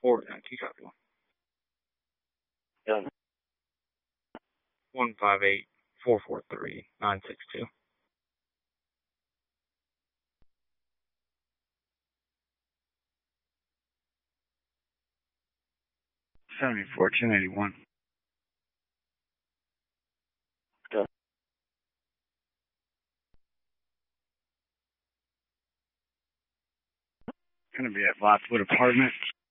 Forward 19, copy 1. 158-443-962. $74, 1081. Done. Gonna be at Lockwood Apartments.